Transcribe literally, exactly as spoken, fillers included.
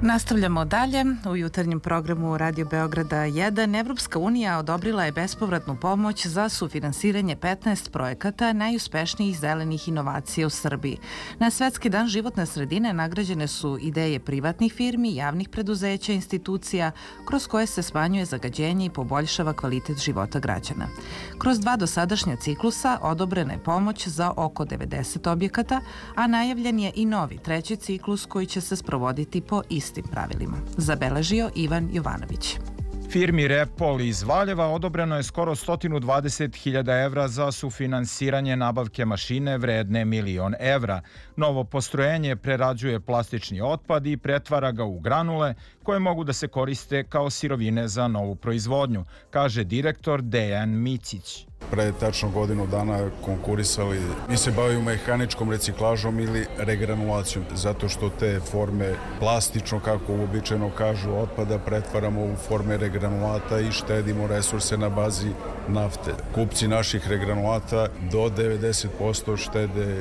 Nastavljamo dalje. U jutarnjem programu Radio Beograda jedan Evropska unija odobrila je bespovratnu pomoć za sufinansiranje petnaest projekata najuspešnijih zelenih inovacija u Srbiji. Na Svetski dan životne sredine nagrađene su ideje privatnih firmi, javnih preduzeća, institucija, kroz koje se smanjuje zagađenje i poboljšava kvalitet života građana. Kroz dva dosadašnja ciklusa odobrena je pomoć za oko devedeset objekata, a najavljen je i novi treći ciklus koji će se sprovoditi po istim pravilima, zabeležio Ivan Jovanović. Firmi Repol iz Valjeva odobreno je skoro sto dvadeset hiljada evra za sufinansiranje nabavke mašine vredne milion evra. Novo postrojenje prerađuje plastični otpad i pretvara ga u granule koje mogu da se koriste kao sirovine za novu proizvodnju, kaže direktor Dejan Micić. Pre tačno godinu dana konkurisali. Mi se bavimo mehaničkom reciklažom ili regranulacijom, zato što te forme plastično, kako uobičajeno kažu, otpada pretvaramo u forme regranulata i štedimo resurse na bazi nafte. Kupci naših regranulata do devedeset posto štede